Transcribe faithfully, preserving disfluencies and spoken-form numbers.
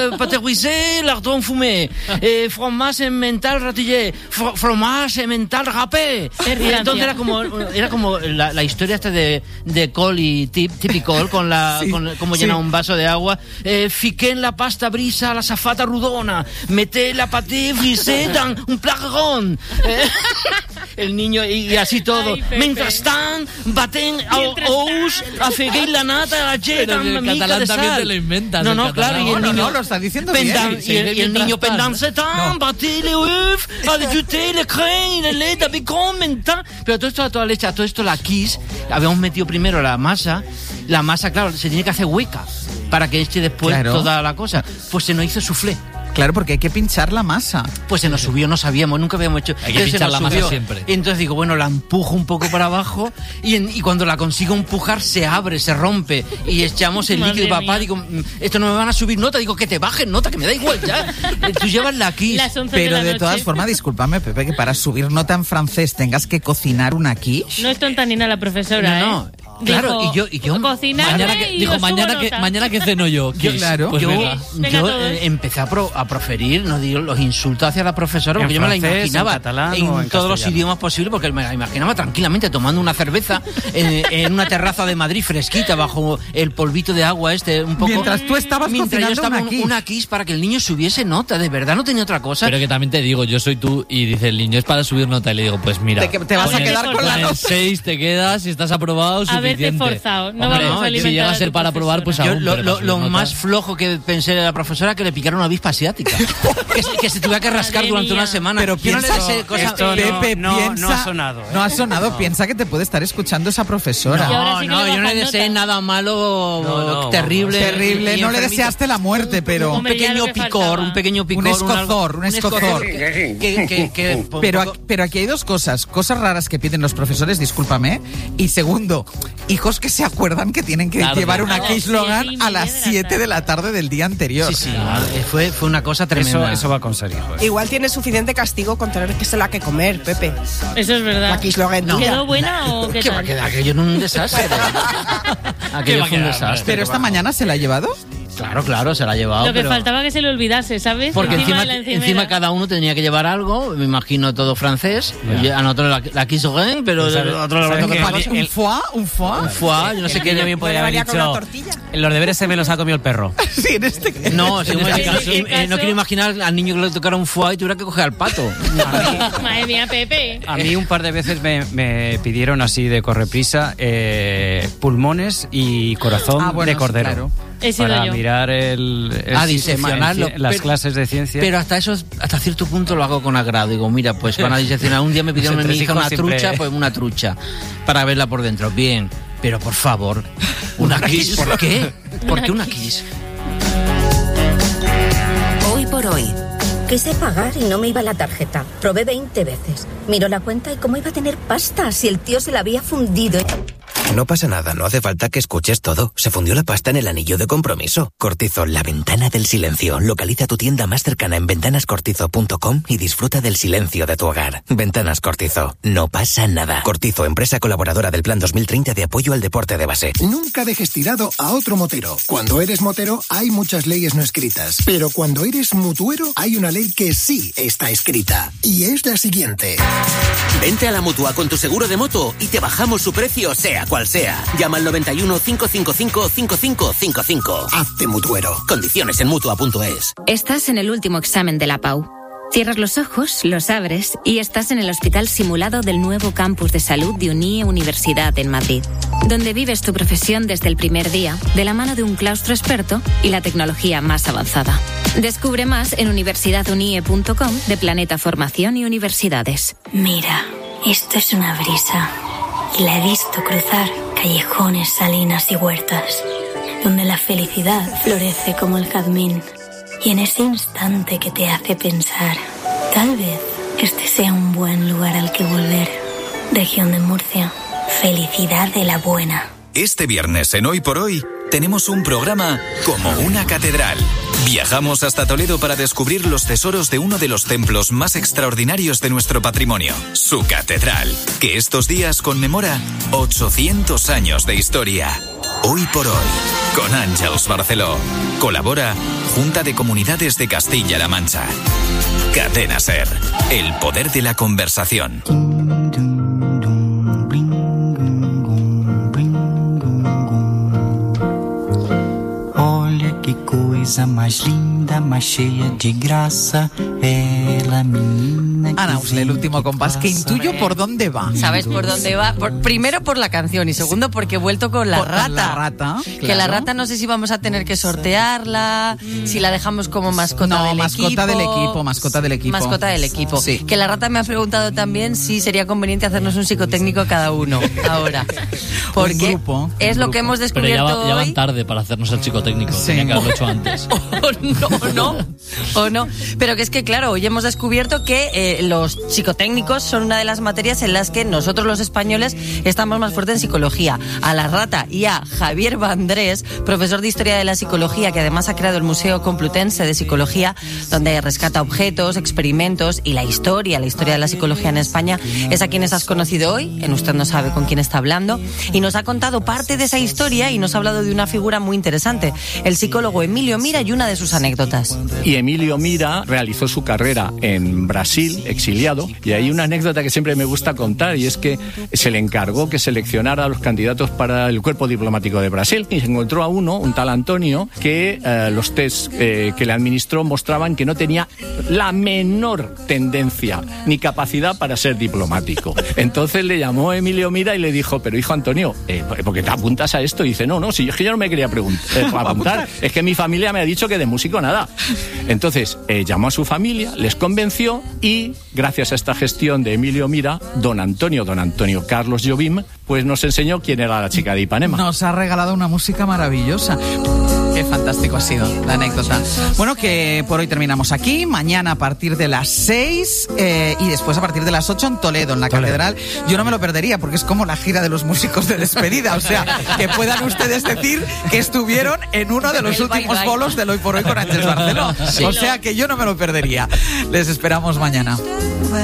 pâté brisé, lardon fumé, eh, fromage mental ratillé, fr- fromage mental râpé. Y entonces era como, era como la, la historia esta de, de Col y tip, Tipicol, con la, sí, con cómo llena sí. un vaso de agua. Eh, fiqué en la pasta brisa la safata rudona, meté la pâté brisé dans un plagrón. Eh, el niño, y, y así todo. Mientras tan, baten ous, afegué la nata, la jeta, mica de sal. Te lo inventas, no, no, claro, y el niño no, lo está diciendo pendan, bien. Y, y el, y el niño pendanse tan, no. batí le œuf, ajouté le crème, le lait, la bacon, mental. Pero todo esto a toda leche, a todo esto la Kiss, habíamos metido primero la masa, la masa, claro, se tiene que hacer hueca para que eche después claro. toda la cosa. Pues se nos hizo soufflé. Claro, porque hay que pinchar la masa. Pues se nos subió, no sabíamos, nunca habíamos hecho. Hay que Entonces pinchar la subió. masa siempre. Y entonces digo, bueno, la empujo un poco para abajo y, en, y cuando la consigo empujar se abre, se rompe y echamos el líquido. Papá, mía. Digo, esto no me van a subir nota. Digo, que te bajen nota, que me da igual ya. Tú llevas la Kiss. Pero de, de todas formas, discúlpame, Pepe, que para subir nota en francés tengas que cocinar una Kiss. No es tonta ni nada la profesora, no, no. ¿eh? Claro, dijo, y yo, y yo mañana que, dijo mañana que mañana que ceno yo. yo claro, pues yo, venga. yo eh, empecé a, pro, a proferir, no digo los insultos hacia la profesora porque yo me la imaginaba en, catalán, en, en todos los idiomas posibles porque me la imaginaba tranquilamente tomando una cerveza en, en una terraza de Madrid fresquita bajo el polvito de agua este un poco. Mientras tú estabas mientras yo estaba una, kiss. una kiss para que el niño subiese nota, de verdad no tenía otra cosa. Pero que también te digo, yo soy tú y dice el niño es para subir nota y le digo, pues mira, te, te vas a quedar con la nota. seis te quedas, si estás aprobado, suficiente. Haberte forzado. No, Hombre, vamos a si llega a ser para probar, pues aún. Yo, lo lo, lo notas. más flojo que pensé de la profesora que le picara una avispa asiática. que, se, que se tuviera que rascar Madre durante mía. una semana. Pero yo no le piensa, deseo cosas. esto no, Pepe, no, piensa, no ha sonado. ¿eh? No ha sonado. No. Piensa que te puede estar escuchando esa profesora. No, sí no, le yo no le bajan deseé nota. nada malo, No, no, terrible. Terrible. y No le enfermito. deseaste la muerte, pero... Un Hombre, ya pequeño lo que picor, faltaba. un pequeño picor. Un escozor, una- un escozor. que- que- que- que- Pero, poco- aquí- pero aquí hay dos cosas. Cosas raras que piden los profesores, discúlpame. Y segundo, hijos que se acuerdan que tienen que Claro, llevar una claro. Kiss Logan Siete y media a las de la siete de la tarde del día anterior. Sí, sí, eh, fue, fue una cosa tremenda. Eso, eso va con serio. Pues. Igual tiene suficiente castigo con tener que se la que comer, Pepe. Eso es verdad. La Kiss Logan No. tuya. ¿Quedó buena o qué ¿Qué va a tal? quedar? Aquello en un desastre. Aquello va a fue un quedar? desastre. Pero esta mañana se la ha llevado. Claro, claro, se la ha llevado. Lo que pero- faltaba que se le olvidase, ¿sabes? Porque encima, de la encimera. encima cada uno tenía que llevar algo, me imagino todo francés. Ya. A nosotros la, la Kiss Logan, pero ¿Sabes- a otro sabes lo que que el- Un foie, un foie. un foie, yo no sé El qué. niño bien podría haber Llevaría con una dicho, tortilla. los deberes se me los ha comido el perro. Sí, en este caso. No, sí, En bueno, este no, caso- eh, eh, no quiero imaginar al niño que le tocara un foie y tuviera que coger al pato. Madre mía, Pepe. A mí un par de veces me, me pidieron así de correprisa eh, pulmones y corazón Ah, bueno, de sí, cordero. claro. He sido Para yo. mirar el, el Ah, sistema en diseccionarlo. ci- las Pero- clases de ciencia. Pero hasta eso, hasta cierto punto lo hago con agrado. Digo, mira, pues van a diseccionar. Un día me pidieron a mi Entre hija hijos una siempre- trucha, pues una trucha, para verla por dentro. Bien, pero por favor, una Kiss, ¿por qué? ¿Por qué una Kiss? Hoy por hoy. Quise pagar y no me iba la tarjeta. Probé veinte veces. Miró la cuenta y cómo iba a tener pasta si el tío se la había fundido. No pasa nada, no hace falta que escuches todo. Se fundió la pasta en el anillo de compromiso. Cortizo, la ventana del silencio. Localiza tu tienda más cercana en ventanas cortizo punto com y disfruta del silencio de tu hogar. Ventanas Cortizo. No pasa nada. Cortizo, empresa colaboradora del Plan dos mil treinta de apoyo al deporte de base. Nunca dejes tirado a otro motero. Cuando eres motero hay muchas leyes no escritas, pero cuando eres mutuero hay una ley que sí está escrita. Y es la siguiente. Vente a la Mutua con tu seguro de moto y te bajamos su precio sea cual sea. Llama al noventa y uno, cinco cinco cinco, cinco cinco cinco cinco. Hazte mutuero. Condiciones en mutua punto es. Estás en el último examen de la P A U. Cierras los ojos, los abres y estás en el hospital simulado del nuevo campus de salud de UNIE Universidad en Madrid, donde vives tu profesión desde el primer día, de la mano de un claustro experto y la tecnología más avanzada. Descubre más en universidad unie punto com de Planeta Formación y Universidades. Mira, esto es una brisa. Y la he visto cruzar callejones, salinas y huertas, donde la felicidad florece como el jazmín. Y en ese instante que te hace pensar, tal vez este sea un buen lugar al que volver. Región de Murcia, felicidad de la buena. Este viernes en Hoy por Hoy tenemos un programa como una catedral. Viajamos hasta Toledo para descubrir los tesoros de uno de los templos más extraordinarios de nuestro patrimonio, su catedral, que estos días conmemora ochocientos años de historia. Hoy por hoy, con Àngels Barceló. Colabora Junta de Comunidades de Castilla-La Mancha. Cadena SER, el poder de la conversación. Olha que coisa mais linda, mais cheia de graça, ela menina. Ana Usle, el último compás, que intuyo por dónde va. ¿Sabes por dónde va? Por, primero por la canción y segundo porque he vuelto con la Por rata. la rata, Que claro. la rata no sé si vamos a tener que sortearla, si la dejamos como mascota No, del mascota equipo. del equipo, mascota del equipo. Mascota del equipo. Sí. Que la rata me ha preguntado también si sería conveniente hacernos un psicotécnico cada uno ahora. Porque Un grupo, es un lo grupo. que hemos Pero ya, descubierto va- ya van hoy. tarde para hacernos el psicotécnico. Tenía que haberlo hecho antes. o no, o no, o no. Pero que es que, claro, hoy hemos descubierto que eh, los psicotécnicos son una de las materias en las que nosotros los españoles estamos más fuertes en psicología. A la rata y a Javier Vandrés, profesor de Historia de la Psicología, que además ha creado el Museo Complutense de Psicología, donde rescata objetos, experimentos y la historia, la historia de la psicología en España, es a quienes has conocido hoy. En Usted no sabe con quién está hablando. Y nos ha contado parte de esa historia y nos ha hablado de una figura muy interesante, el psicólogo Emilio Mira, y una de sus anécdotas. Y Emilio Mira realizó su carrera en Brasil, exiliado, y hay una anécdota que siempre me gusta contar, y es que se le encargó que seleccionara a los candidatos para el cuerpo diplomático de Brasil, y se encontró a uno, un tal Antonio, que eh, los test eh, que le administró mostraban que no tenía la menor tendencia ni capacidad para ser diplomático. Entonces le llamó Emilio Mira y le dijo, pero hijo Antonio, eh, ¿por qué te apuntas a esto? Y dice, no, no, si es que yo no me quería preguntar, eh, apuntar, es que mi familia me ha dicho que de músico nada. Entonces eh, llamó a su familia, les convenció, y gracias a esta gestión de Emilio Mira, don Antonio, don Antonio Carlos Jobim, pues nos enseñó quién era la chica de Ipanema. Nos ha regalado una música maravillosa. Qué fantástico ha sido la anécdota. Bueno, que por hoy terminamos aquí. Mañana a partir de las seis eh, y después a partir de las ocho en Toledo, en la Toledo. Catedral. Yo no me lo perdería porque es como la gira de los músicos de despedida. O sea, que puedan ustedes decir que estuvieron en uno de los El bye últimos bye. bolos del Hoy por Hoy con Àngels Barceló. Sí. O sea, que yo no me lo perdería. Les esperamos mañana.